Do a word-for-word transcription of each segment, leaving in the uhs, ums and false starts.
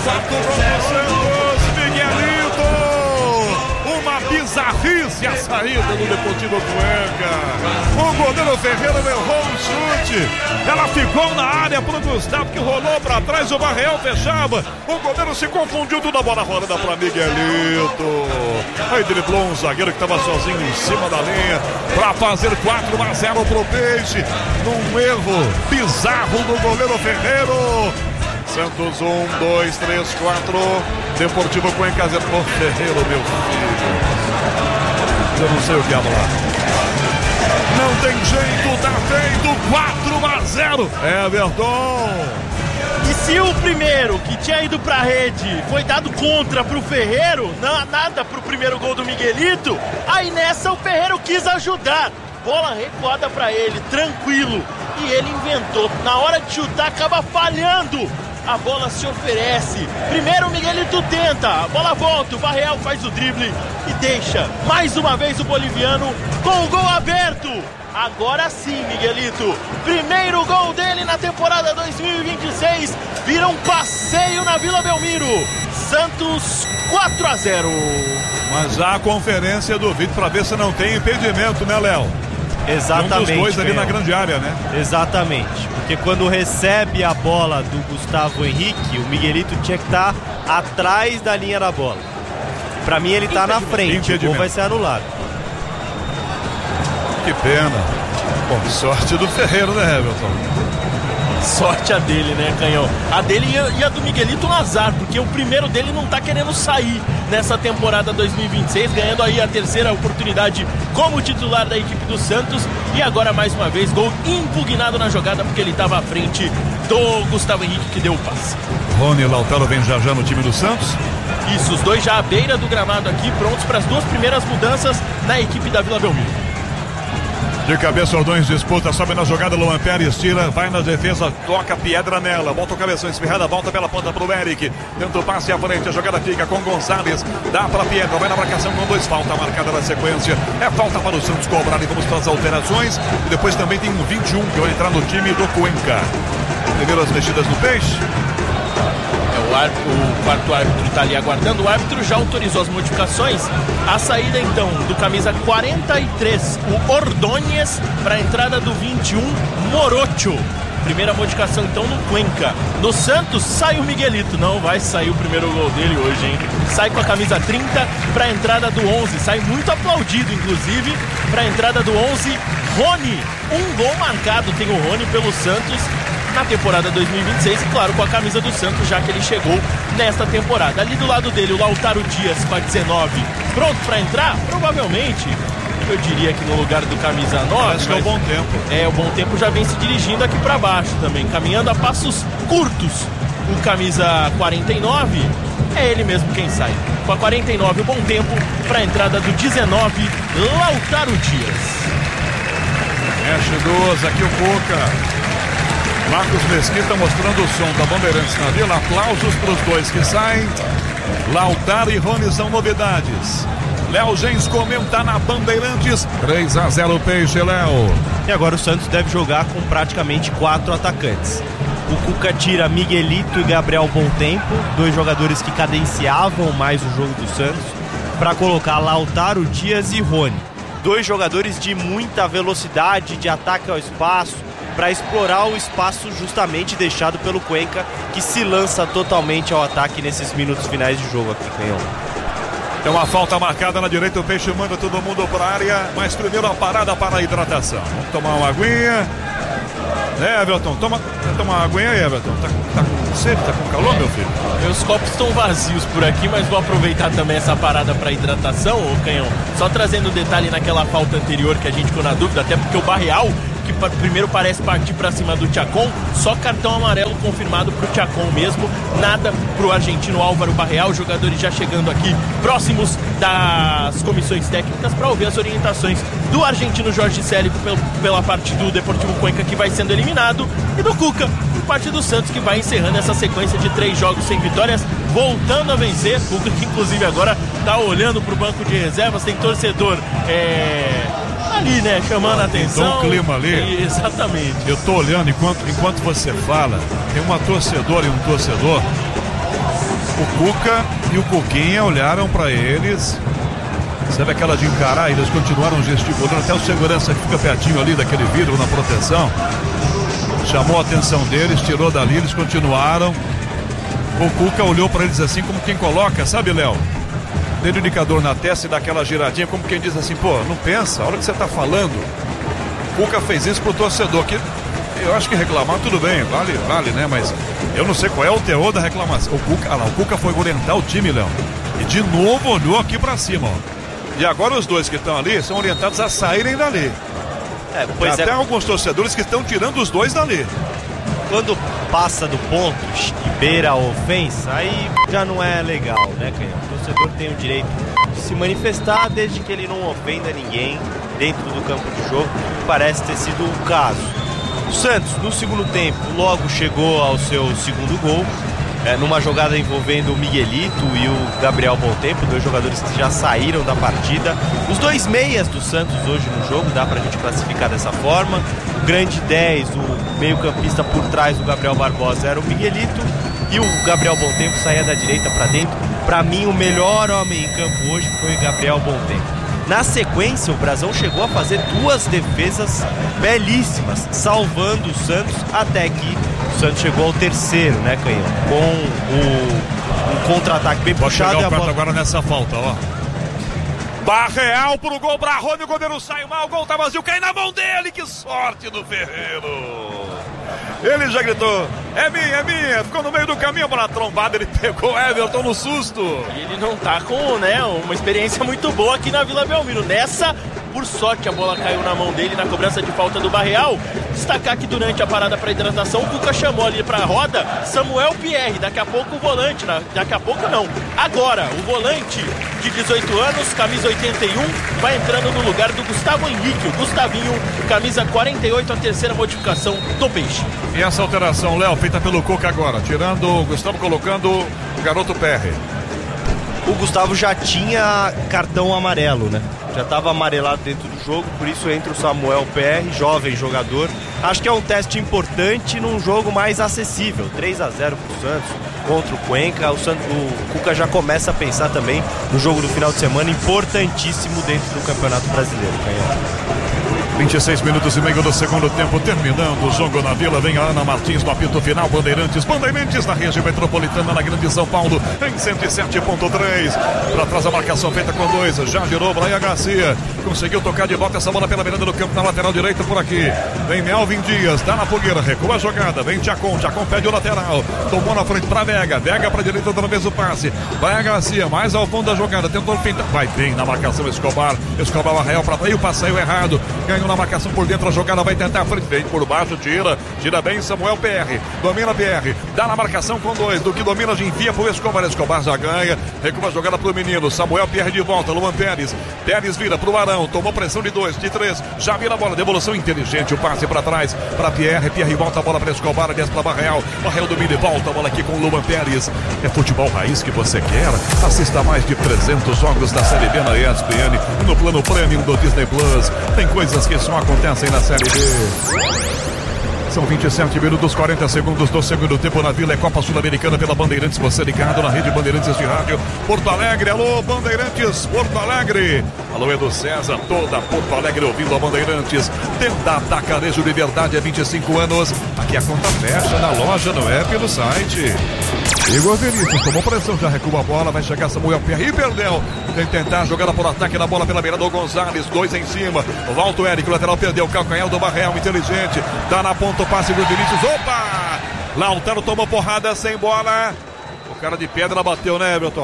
Mato Grosso Santos, Miguelito. Uma bizarrice a saída do Deportivo Cuenca. O goleiro Ferreira errou um chute. Ela ficou na área pro Gustavo, que rolou pra trás. O Barreal fechava. O goleiro se confundiu, toda a bola rolando pra Miguelito. Aí driblou um zagueiro que estava sozinho em cima da linha pra fazer quatro a zero pro Peixe. Num erro bizarro do goleiro Ferreira. Santos um, dois, três, quatro. Deportivo Cuenca zero. Ô Ferreira, meu filho. Eu não sei o que é lá. Não tem jeito, tá feito. quatro a zero. Everton. E se o primeiro que tinha ido pra rede foi dado contra pro Ferreiro, não, nada pro primeiro gol do Miguelito, aí nessa o Ferreiro quis ajudar. Bola recuada pra ele, tranquilo. E ele inventou. Na hora de chutar, acaba falhando. A bola se oferece. Primeiro o Miguelito tenta. A bola volta. O Barreal faz o drible e deixa mais uma vez o boliviano com o gol aberto. Agora sim, Miguelito. Primeiro gol dele na temporada dois mil e vinte e seis. Vira um passeio na Vila Belmiro. Santos quatro a zero. Mas já a conferência do vídeo para ver se não tem impedimento, né, Léo? Exatamente. Um dos dois ali na grande área, né? Exatamente. Porque quando recebe a bola do Gustavo Henrique, o Miguelito tinha que estar atrás da linha da bola. Pra mim ele tá na frente, o gol vai ser anulado. Que pena. Bom, sorte do Ferreiro, né, Everton? Sorte a dele, né, Canhão? A dele e a, e a do Miguelito um azar, porque o primeiro dele não tá querendo sair nessa temporada dois mil e vinte e seis, ganhando aí a terceira oportunidade como titular da equipe do Santos. E agora, mais uma vez, gol impugnado na jogada, porque ele estava à frente do Gustavo Henrique, que deu o passe. Rony e Lautaro vem já já no time do Santos. Isso, os dois já à beira do gramado aqui, prontos para as duas primeiras mudanças na equipe da Vila Belmiro. De cabeça, Ordões disputa, sobe na jogada, Luan Pérez tira, vai na defesa, toca pedra nela, volta o cabeção esferrada, volta pela ponta pro Eric, tenta o passe à frente, a jogada fica com Gonçalves, dá pra Pedra, vai na marcação com dois, falta marcada na sequência, é falta para o Santos cobrar e vamos para as alterações, e depois também tem um vinte e um que vai entrar no time do Cuenca. Primeiro as mexidas no Peixe. O, árbitro, o quarto árbitro está ali aguardando. O árbitro já autorizou as modificações. A saída então do camisa quarenta e três, o Ordonez, para a entrada do vinte e um, Morocho. Primeira modificação então no Cuenca. No Santos sai o Miguelito. Não vai sair o primeiro gol dele hoje, hein? Sai com a camisa trinta para a entrada do onze. Sai muito aplaudido, inclusive, para a entrada do onze, Rony. Um gol marcado tem o Rony pelo Santos na temporada dois mil e vinte e seis, e claro, com a camisa do Santos, já que ele chegou nesta temporada. Ali do lado dele, o Lautaro Dias com a dezenove, pronto para entrar? Provavelmente, eu diria que no lugar do camisa nove. Acho que é o Bom Tempo. É, o Bom Tempo já vem se dirigindo aqui para baixo também, caminhando a passos curtos. O camisa quarenta e nove, é ele mesmo quem sai. Com a quarenta e nove, o Bom Tempo para a entrada do dezenove, Lautaro Dias. Mexe duas, aqui o Cuca. Marcos Mesquita mostrando o som da Bandeirantes na Vila. Aplausos para os dois que saem. Lautaro e Rony são novidades. Léo Gens comenta na Bandeirantes. três a zero Peixe, Léo. E agora o Santos deve jogar com praticamente quatro atacantes. O Cuca tira Miguelito e Gabriel Bom Tempo, dois jogadores que cadenciavam mais o jogo do Santos, para colocar Lautaro Dias e Rony. Dois jogadores de muita velocidade, de ataque ao espaço, para explorar o espaço justamente deixado pelo Cuenca, que se lança totalmente ao ataque nesses minutos finais de jogo aqui, Canhão. Tem uma falta marcada na direita, o Peixe manda todo mundo para a área, mas primeiro a parada para a hidratação. Vamos tomar uma aguinha. É, Everton, toma, toma uma aguinha aí, Everton. Tá, tá com sede, tá com calor, meu filho? Meus copos estão vazios por aqui, mas vou aproveitar também essa parada para hidratação, ô Canhão. Só trazendo um detalhe naquela falta anterior que a gente ficou na dúvida, até porque o Barreal, que primeiro parece partir para cima do Chacon, só cartão amarelo confirmado pro Chacon mesmo, nada pro argentino Álvaro Barreal. Jogadores já chegando aqui próximos das comissões técnicas para ouvir as orientações do argentino Jorge Célico pela parte do Deportivo Cuenca, que vai sendo eliminado, e do Cuca por parte do Santos, que vai encerrando essa sequência de três jogos sem vitórias, voltando a vencer. Cuca que inclusive agora tá olhando pro banco de reservas, tem torcedor é... ali, né, chamando a atenção. Tem um clima ali. E, exatamente. Eu tô olhando, enquanto, enquanto você fala, tem uma torcedora e um torcedor O Cuca e o Cuquinha olharam para eles. Sabe aquela de encarar? Eles continuaram gesticulando. Até o segurança que fica pertinho ali daquele vidro na proteção chamou a atenção deles, tirou dali, eles continuaram. O Cuca olhou para eles assim como quem coloca, sabe, Léo? Deu o indicador na testa e dá aquela giradinha, como quem diz assim, pô, não pensa, a hora que você tá falando. O Cuca fez isso pro torcedor, que eu acho que reclamar tudo bem, vale, vale, né? Mas eu não sei qual é o teor da reclamação. O Cuca, ah lá, o Cuca foi orientar o time, Léo. E de novo olhou aqui pra cima, ó. E agora os dois que estão ali são orientados a saírem dali. É, pois Até é. alguns torcedores que estão tirando os dois dali. Quando passa do ponto e beira a ofensa, aí já não é legal, né, Canhão? O torcedor tem o direito de se manifestar desde que ele não ofenda ninguém dentro do campo de jogo, que parece ter sido o caso. O Santos, no segundo tempo, logo chegou ao seu segundo gol, é, numa jogada envolvendo o Miguelito e o Gabriel Bontempo, dois jogadores que já saíram da partida. Os dois meias do Santos hoje no jogo, dá pra gente classificar dessa forma. O grande dez, o meio-campista por trás do Gabriel Barbosa era o Miguelito e o Gabriel Bontempo saía da direita pra dentro. Pra mim, o melhor homem em campo hoje foi o Gabriel Bontempo. Na sequência, o Brasão chegou a fazer duas defesas belíssimas, salvando o Santos, até que o Santos chegou ao terceiro, né, Canhão? Com o, o contra-ataque bem Pode puxado. chegar E a o prato bola... agora nessa falta, ó. Barreal pro gol, Brahone, o goleiro sai mal, o gol tá vazio, cai na mão dele, que sorte do Ferreiro. Ele já gritou, é minha, é minha, ficou no meio do caminho, bola trombada, ele pegou o Everton no susto. E ele não tá com, né, uma experiência muito boa aqui na Vila Belmiro. Nessa, por sorte, a bola caiu na mão dele na cobrança de falta do Barreal. Destacar que durante a parada para hidratação, o Cuca chamou ali pra roda Samuel Pierre, daqui a pouco o volante, daqui a pouco não, agora o volante de dezoito anos, camisa oitenta e um, vai entrando no lugar do Gustavo Henrique, o Gustavinho, camisa quarenta e oito, a terceira modificação do Peixe. E essa alteração, Léo, feita pelo Cuca agora, tirando o Gustavo, colocando o garoto Perry. O Gustavo já tinha cartão amarelo, né? Já estava amarelado dentro do jogo, por isso entra o Samuel P R, jovem jogador. Acho que é um teste importante num jogo mais acessível. três a zero para o Santos contra o Cuenca. O, Santos, o Cuca já começa a pensar também no jogo do final de semana, importantíssimo dentro do Campeonato Brasileiro. Canhão. vinte e seis minutos e meio do segundo tempo, terminando o jogo na Vila. Vem a Ana Martins no apito final. Bandeirantes, Bandeirantes na região metropolitana, na Grande São Paulo, em cento e sete ponto três. Para trás a marcação feita com dois. Já girou Brian Garcia. Conseguiu tocar de volta essa bola pela beirada do campo, na lateral direita por aqui. Vem Melvin Dias, dá na fogueira, recua a jogada. Vem Tchacon, Tchacon pede o lateral. Tomou na frente para Vega. Vega para direita outra vez o passe. Brian Garcia, mais ao fundo da jogada. Tentou pintar. Vai bem na marcação Escobar. Escobar Arraial para trás. O passeio errado. Ganhou na marcação por dentro, a jogada vai tentar a frente, vem por baixo, tira, tira bem Samuel P R, domina P R, dá na marcação com dois, do que domina, de envia pro Escobar, Escobar já ganha, recua a jogada pro menino, Samuel P R de volta, Luan Pérez, Pérez vira pro Arão, tomou pressão de dois, de três, já vira a bola, devolução inteligente, o passe para trás, para Pierre, Pierre volta a bola para Escobar, aliás para Barreal, Barreal domina e volta a bola aqui com Luan Pérez. É futebol raiz que você quer? Assista mais de trezentos jogos da Série B na E S P N, no plano Premium do Disney Plus. Tem coisas que só acontecem na Série B. São vinte e sete minutos, quarenta segundos do segundo tempo na Vila. É Copa Sul-Americana pela Bandeirantes. Você ligado na rede Bandeirantes de rádio. Porto Alegre, alô Bandeirantes, Porto Alegre. Alô Edu César, toda Porto Alegre ouvindo a Bandeirantes. Tenda Atacarejo de Verdade há vinte e cinco anos. Aqui a conta fecha na loja, no app e no site. Igor Vinícius tomou pressão, já recua a bola, vai chegar Samuel Pierre e perdeu. Tem que tentar jogada por ataque na bola pela beirada do Gonzalez, dois em cima. Volta o Eric, o lateral perdeu, o calcanhar do Barreal, inteligente. Tá na ponta o passe do Vinícius, opa! Lautaro tomou porrada sem bola. O cara de pedra bateu, né, Everton?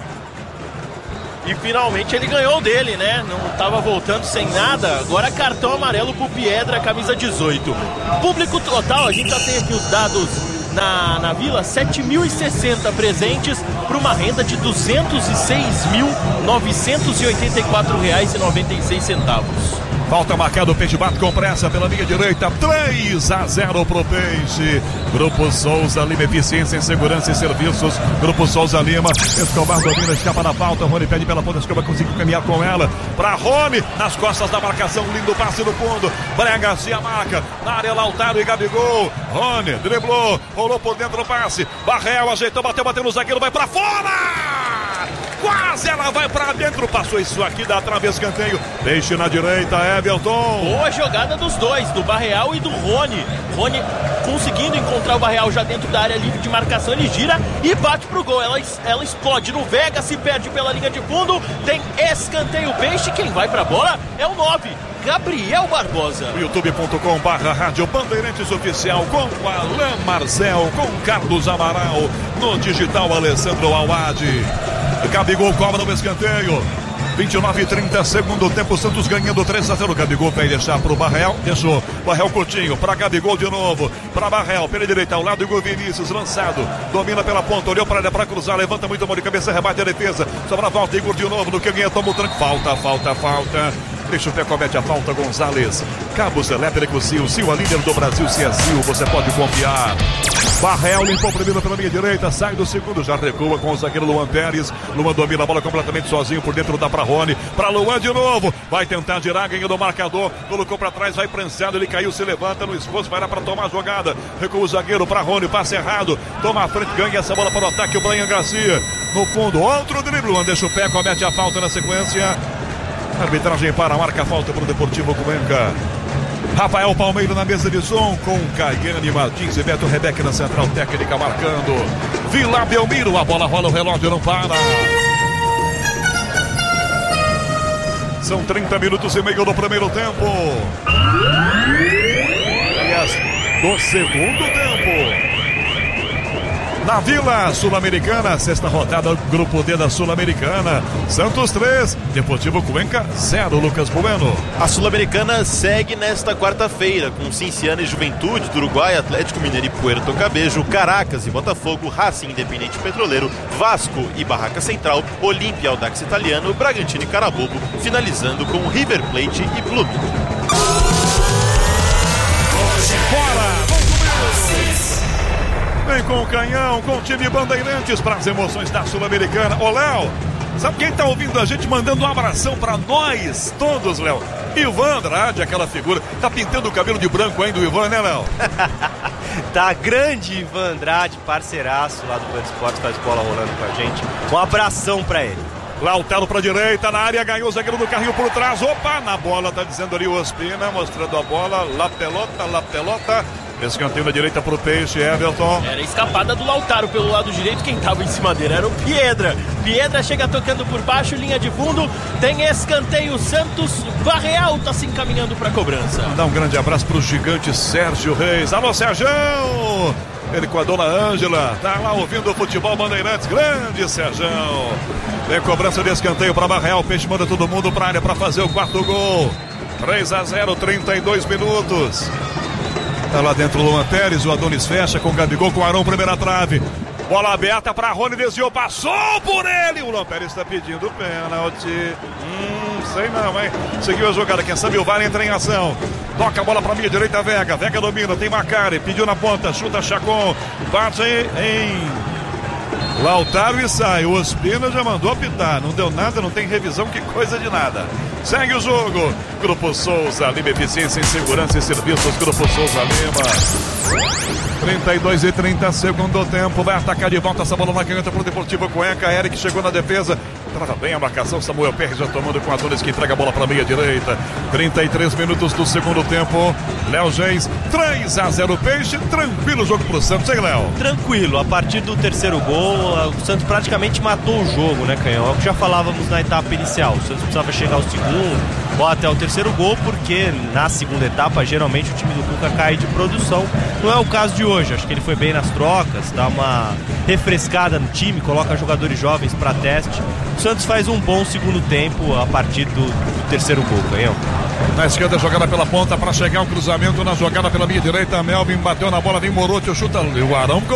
E finalmente ele ganhou dele, né? Não estava voltando sem nada. Agora cartão amarelo pro Piedra, camisa dezoito. Público total, a gente já tem aqui os dados na, na Vila, sete mil e sessenta presentes para uma renda de duzentos e seis mil, novecentos e oitenta e quatro reais e noventa e seis centavos. Falta marcada, o Peixe bate com pressa pela linha direita, três a zero pro Peixe. Grupo Souza Lima, eficiência em segurança e serviços. Grupo Souza Lima, Escobar domina, escapa na falta, Rony pede pela ponta, Escobar conseguiu caminhar com ela, pra Rony, nas costas da marcação, lindo passe no fundo, Brian Garcia marca, na área Lautaro e Gabigol, Rony driblou, rolou por dentro o passe. Barreal ajeitou, bateu, bateu no zagueiro, vai pra fora! Quase ela vai pra dentro, passou isso aqui, dá trave, escanteio. Deixe na direita, Everton. Boa jogada dos dois, do Barreal e do Rony. Rony conseguindo encontrar o Barreal já dentro da área livre de marcação, ele gira e bate pro gol. Ela, ela explode no Vega, se perde pela linha de fundo, tem escanteio Peixe. Quem vai pra bola é o nove, Gabriel Barbosa. youtube ponto com barra Rádio Bandeirantes Oficial, com Alain Marcel, com Carlos Amaral, no digital Alessandro Awad. Gabigol cobra no escanteio. vinte e nove e trinta, segundo tempo, Santos ganhando três a zero. Gabigol vai deixar pro Barreal, deixou. Barreal Coutinho, pra Gabigol de novo. Pra Barreal, pela direita, ao lado, Igor Vinícius, lançado. Domina pela ponta, olhou pra área pra cruzar, levanta muito a mão de cabeça, rebate a defesa. Sobra a volta, Igor de novo, no que ganha, toma o tranco. Falta, falta, falta. Deixa o pé, comete a falta, Gonzalez. Cabos elétricos Sil, Sil, a líder do Brasil, se é Sil, você pode confiar. Barreal limpou primeiro pela minha direita, sai do segundo, já recua com o zagueiro Luan Pérez. Luan domina a bola completamente sozinho, por dentro dá pra Rony, pra Luan de novo, vai tentar girar, ganhando o marcador, colocou pra trás, vai prensado, ele caiu, se levanta no esforço, vai lá pra tomar a jogada, recua o zagueiro pra Rony, passe errado, toma a frente, ganha essa bola para o ataque, o Brian Garcia, no fundo, outro drible, Luan deixa o pé, comete a falta na sequência. Arbitragem para, marca a falta para o Deportivo Cuenca. Rafael Palmeiro na mesa de som, com Caiane Martins e Beto Rebeca na central técnica marcando. Vila Belmiro, a bola rola, o relógio não para. São trinta minutos e meio do primeiro tempo. Aliás, do segundo tempo. Na Vila Sul-Americana, sexta rodada, grupo D da Sul-Americana. Santos três, Deportivo Cuenca zero, Lucas Bueno. A Sul-Americana segue nesta quarta-feira, com Cinciano e Juventude do Uruguai, Atlético Mineiro e Puerto Cabello, Caracas e Botafogo, Racing Independente Petroleiro, Vasco e Barraca Central, Olímpia, Audax Italiano, Bragantino e Carabobo, finalizando com River Plate e Blumenau. Bora! Vem com o canhão, com o time Bandeirantes para as emoções da Sul-Americana. Ô, Léo, sabe quem tá ouvindo a gente mandando um abração para nós todos, Léo? Ivan Andrade, aquela figura. Tá pintando o cabelo de branco ainda o Ivan, né, Léo? Tá grande Ivan Andrade, parceiraço lá do Band Esportes, faz bola rolando com a gente. Um abração para ele. Lautaro pra direita, na área, ganhou o zagueiro do carrinho por trás. Opa, na bola, tá dizendo ali o Ospina, mostrando a bola. La pelota, la pelota. Escanteio na direita pro Peixe, Everton. Era escapada do Lautaro pelo lado direito, quem tava em cima dele era o Piedra. Piedra chega tocando por baixo, linha de fundo, tem escanteio, Santos, Barreal tá se encaminhando pra cobrança. Dá um grande abraço pro gigante Sérgio Reis. Alô, Sérgio! Ele com a dona Ângela, tá lá ouvindo o futebol Bandeirantes, grande Sérgio. Vem cobrança de escanteio pra Barreal, Peixe manda todo mundo pra área pra fazer o quarto gol. três a zero, trinta e dois minutos. Tá lá dentro o Luan Pérez, o Adonis fecha com o Gabigol, com o Arão, primeira trave. Bola aberta pra Rony, desviou, passou por ele. O Luan Pérez tá pedindo pênalti. Hum, sei não, hein? Seguiu a jogada, quem sabe o V A R entra em ação. Toca a bola pra minha direita, Vega. Vega domina, tem Macari, pediu na ponta, chuta Chacon. Bate em Lautaro e sai. O Ospina já mandou apitar. Não deu nada, não tem revisão, que coisa de nada. Segue o jogo. Grupo Souza Lima, eficiência em segurança e serviços. Grupo Souza Lima. trinta e dois e trinta, segundo tempo. Vai atacar de volta essa bola na canhota pro Deportivo Cuenca. Eric chegou na defesa. Trava bem a marcação. Samuel Pérez já tomando com Adonis, que entrega a bola para meia direita. trinta e três minutos do segundo tempo. Léo Geis, três a zero Peixe. Tranquilo o jogo pro Santos, hein, Léo? Tranquilo. A partir do terceiro gol, o Santos praticamente matou o jogo, né, Canhão? É o que já falávamos na etapa inicial. O Santos precisava chegar ao segundo ou até o terceiro gol, porque na segunda etapa, geralmente, o time do Cuca cai de produção. Não é o caso de hoje. Acho que ele foi bem nas trocas, dá uma refrescada no time, coloca jogadores jovens para teste. O Santos faz um bom segundo tempo a partir do, do terceiro gol, Canhão. Na esquerda, jogada pela ponta para chegar o cruzamento na jogada pela minha direita. Melvin bateu na bola, vem Morote, chuta o Arão.